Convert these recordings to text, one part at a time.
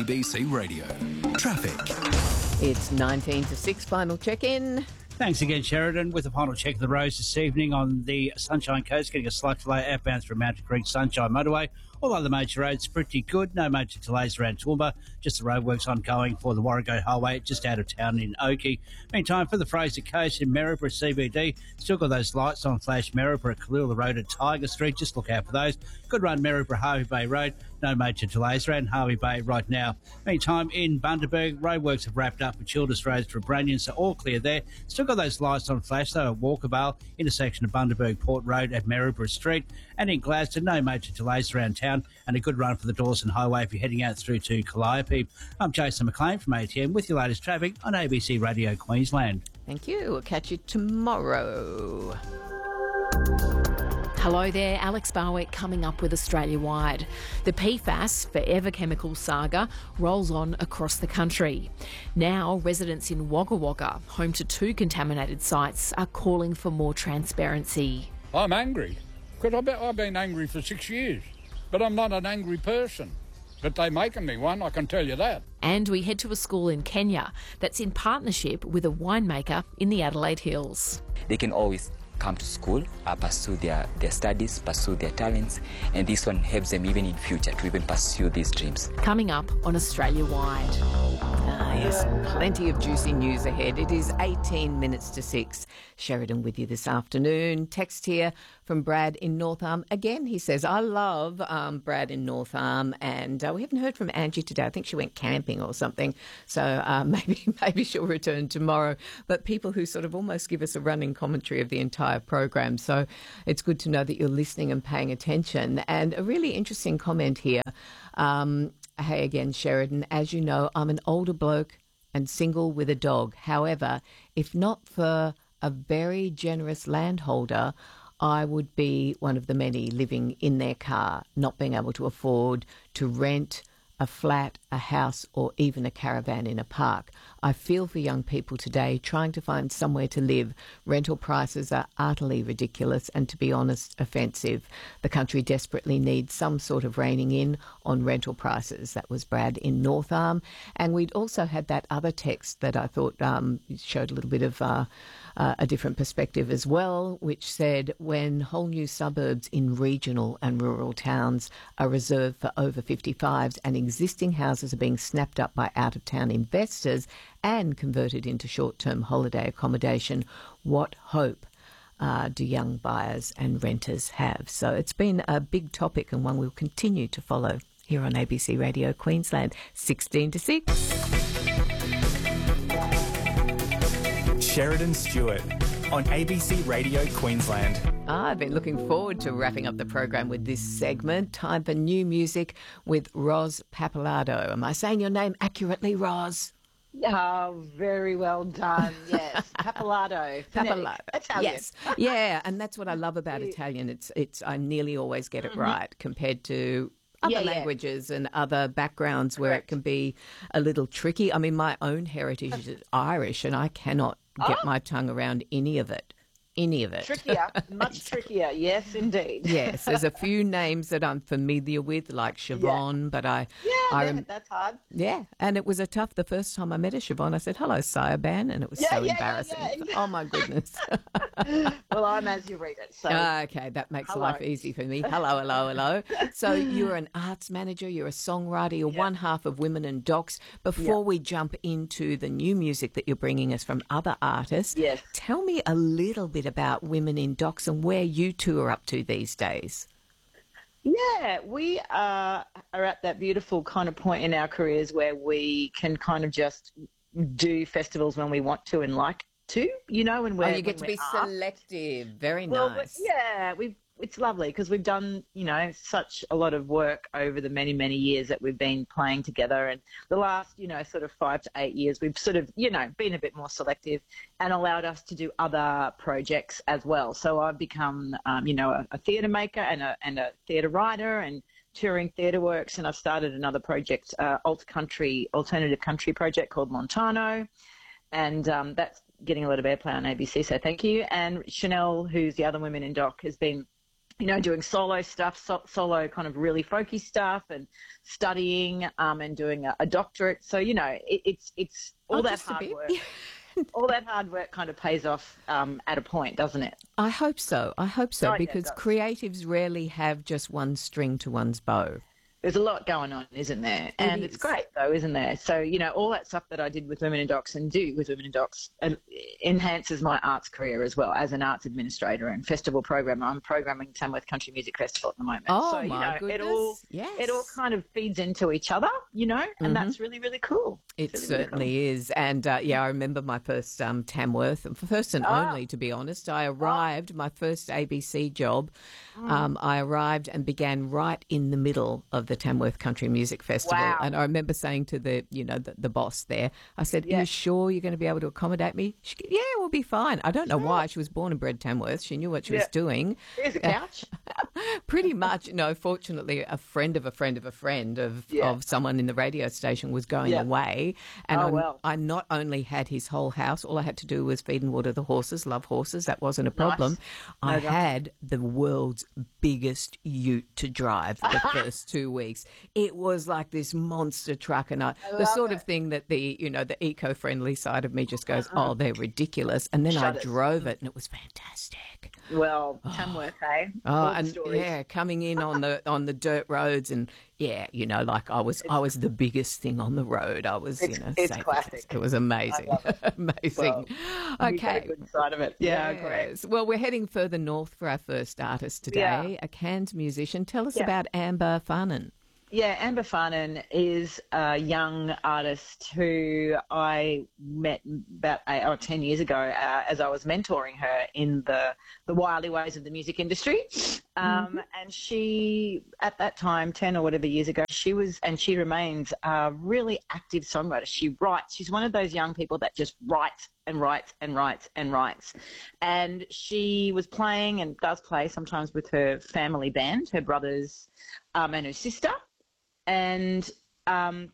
ABC Radio. Traffic. It's 19 to 6, final check-in. Thanks again, Sheridan. With the final check of the roads this evening on the Sunshine Coast, getting a slight delay outbound through Mountain Creek Sunshine Motorway. All other major roads pretty good. No major delays around Toowoomba. Just the roadworks ongoing for the Warrego Highway just out of town in Oakey. Meantime, for the Fraser Coast in Maryborough CBD, still got those lights on flash Maryborough, Kalula Road at Tiger Street. Just look out for those. Good run Maryborough Harvey Bay Road. No major delays around Harvey Bay right now. Meantime, in Bundaberg, roadworks have wrapped up with Childers Road through Branion, so all clear there. Still got those lights on flash, though, at Walkervale, intersection of Bundaberg Port Road at Maryborough Street. And in Gladstone, no major delays around town, and a good run for the Dawson Highway if you're heading out through to Calliope. I'm Jason McLean from ATM with your latest traffic on ABC Radio Queensland. Thank you. We'll catch you tomorrow. Hello there, Alex Barwick coming up with Australia-wide. The PFAS Forever Chemical saga rolls on across the country. Now, residents in Wagga Wagga, home to 2 contaminated sites, are calling for more transparency. I'm angry, because I've been angry for 6 years, but I'm not an angry person. But they're making me one, I can tell you that. And we head to a school in Kenya that's in partnership with a winemaker in the Adelaide Hills. They can always come to school, pursue their studies, pursue their talents, and this one helps them even in future to even pursue these dreams. Coming up on Australia-wide. Yes, plenty of juicy news ahead. It is 18 minutes to 6. Sheridan with you this afternoon. Text here from Brad in North Arm. Again, he says, I love Brad in North Arm, and we haven't heard from Angie today. I think she went camping or something, so maybe she'll return tomorrow. But people who sort of almost give us a running commentary of the entire program, so it's good to know that you're listening and paying attention. And a really interesting comment here. Hey again, Sheridan. As you know, I'm an older bloke and single with a dog. However, if not for a very generous landholder, I would be one of the many living in their car, not being able to afford to rent a flat, a house, or even a caravan in a park. I feel for young people today trying to find somewhere to live. Rental prices are utterly ridiculous and, to be honest, offensive. The country desperately needs some sort of reining in on rental prices. That was Brad in North Arm. And we'd also had that other text that I thought showed a little bit of a different perspective as well, which said when whole new suburbs in regional and rural towns are reserved for over 55s and existing houses are being snapped up by out-of-town investors and converted into short-term holiday accommodation, what hope do young buyers and renters have? So it's been a big topic and one we'll continue to follow here on ABC Radio Queensland, 16 to 6. Sheridan Stewart on ABC Radio Queensland. I've been looking forward to wrapping up the program with this segment. Time for new music with Roz Pappalardo. Am I saying your name accurately, Roz? Oh, very well done. Yes, Pappalardo. Pappalardo. Italian. Yes, yeah, and that's what I love about Italian. It's I nearly always get it right compared to other languages and other backgrounds where it can be a little tricky. I mean, my own heritage is Irish, and I cannot get my tongue around any of it. Trickier, much trickier. Yes, indeed. Yes, there's a few names that I'm familiar with, like Siobhan, but that's hard. Yeah, and it was the first time I met a Siobhan, I said, hello, Siobhan, and it was so embarrassing. Exactly. Oh, my goodness. Well, I'm as you read it. So. Okay, that makes life easy for me. Hello. So you're an arts manager, you're a songwriter, you're one half of Women and Docs. Before we jump into the new music that you're bringing us from other artists, tell me a little bit about Women in Docs and where you two are up to these days. Yeah, we are at that beautiful kind of point in our careers where we can kind of just do festivals when we want to and like to, you know, and where you get to be selective. Very nice. It's lovely because we've done, you know, such a lot of work over the many, many years that we've been playing together. And the last, you know, sort of 5 to 8 years, we've sort of, you know, been a bit more selective and allowed us to do other projects as well. So I've become, you know, a theatre maker and a theatre writer and touring theatre works. And I've started another project, alternative country project called Montano. And that's getting a lot of airplay on ABC, so thank you. And Chanel, who's the other Women in Doc, has been doing solo stuff, solo kind of really folky stuff, and studying and doing a doctorate. So, it's all that hard work. All that hard work kind of pays off at a point, doesn't it? I hope so, because creatives rarely have just one string to one's bow. There's a lot going on, isn't there? And it's great, though, isn't there? So, all that stuff that I did with Women in Docs and do with Women in Docs enhances my arts career as well as an arts administrator and festival programmer. I'm programming Tamworth Country Music Festival at the moment. Oh, so, my goodness. It all kind of feeds into each other, and that's really, really cool. It really, certainly really cool. is. And, I remember my first Tamworth, first and only, to be honest. I arrived, my first ABC job, I arrived and began right in the middle of the Tamworth Country Music Festival. Wow. And I remember saying to the boss there, I said, are you sure you're going to be able to accommodate me? She said, yeah, we'll be fine. I don't know why. She was born and bred Tamworth. She knew what she was doing. Here's a couch. Pretty much. No, fortunately, a friend of a friend of a friend of someone in the radio station was going away. And I not only had his whole house, all I had to do was feed and water the horses, love horses. That wasn't a problem. Nice. I had the world's biggest ute to drive the first 2 weeks. It was like this monster truck, and the sort of thing that the eco-friendly side of me just goes, oh, they're ridiculous. And then I drove it, and it was fantastic. Well, Tamworth, eh? Oh, and coming in on the dirt roads, and I was the biggest thing on the road. I was, it's classic. It was amazing, amazing. Well, okay, the good side of it. Yeah, great. Well, we're heading further north for our first artist today, a Cairns musician. Tell us about Amber Farnan. Yeah, Amber Farnan is a young artist who I met about 8 or 10 years ago as I was mentoring her in the wily ways of the music industry. And she, at that time, 10 or whatever years ago, she was, and she remains, a really active songwriter. She writes. She's one of those young people that just writes and writes and writes and writes. And she was playing and does play sometimes with her family band, her brothers and her sister. And have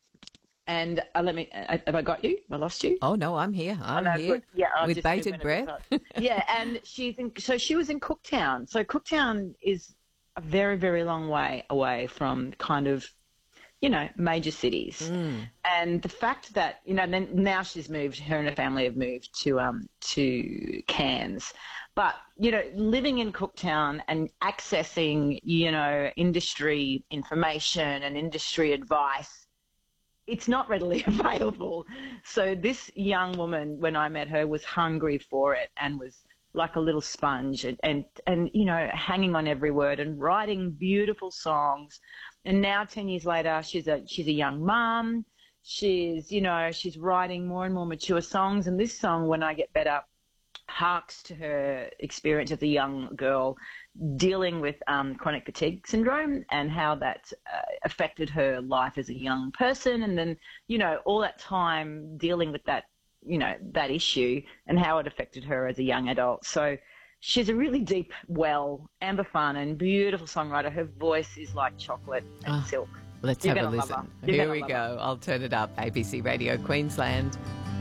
I got you? Have I lost you? Oh no, I'm here. I'm here. Good. Yeah, with bated breath. Yeah, and she was in Cooktown. So Cooktown is a very, very long way away from kind of, major cities. And the fact that then now she's moved. Her and her family have moved to Cairns. But, living in Cooktown and accessing, industry information and industry advice, it's not readily available. So this young woman, when I met her, was hungry for it and was like a little sponge and hanging on every word and writing beautiful songs. And now 10 years later, she's a young mum. She's writing more and more mature songs. And this song, When I Get Better, harks to her experience as a young girl dealing with chronic fatigue syndrome and how that affected her life as a young person, and then all that time dealing with that that issue and how it affected her as a young adult. So she's a really deep well. Amber Farnan, beautiful songwriter. Her voice is like chocolate and silk. Let's have a listen. Here we go. I'll turn it up. ABC Radio Queensland.